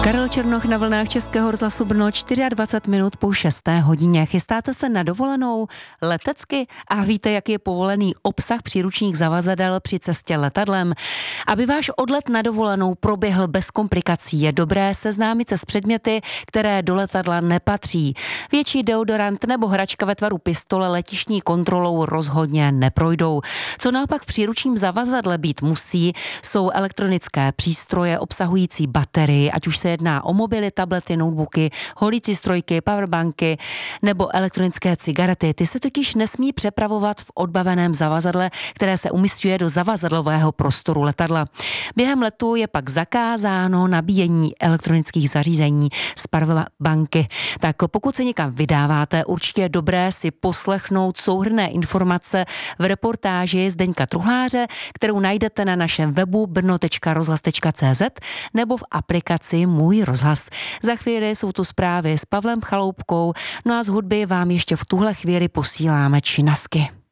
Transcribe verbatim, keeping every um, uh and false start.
Karel Černoch na vlnách Českého rozhlasu Brno, dvacet čtyři minut po šesté hodině. Chystáte se na dovolenou letecky a víte, jaký je povolený obsah příručních zavazadel při cestě letadlem? Aby váš odlet na dovolenou proběhl bez komplikací, je dobré seznámit se s předměty, které do letadla nepatří. Větší deodorant nebo hračka ve tvaru pistole letištní kontrolou rozhodně neprojdou. Co naopak v příručním zavazadle být musí, jsou elektronické přístroje obsahující baterii, ať už se jedná o mobily, tablety, notebooky, holící strojky, powerbanky nebo elektronické cigarety. Ty se totiž nesmí přepravovat v odbaveném zavazadle, které se umísťuje do zavazadlového prostoru letadla. Během letu je pak zakázáno nabíjení elektronických zařízení z powerbanky. Tak pokud se někam vydáváte, určitě je dobré si poslechnout souhrnné informace v reportáži Zdeňka Truhláře, kterou najdete na našem webu brno tečka rozhlas tečka cé zet nebo v aplikaci Můj rozhlas. Za chvíli jsou tu zprávy s Pavlem Chaloupkou, no a z hudby vám ještě v tuhle chvíli posíláme činasky.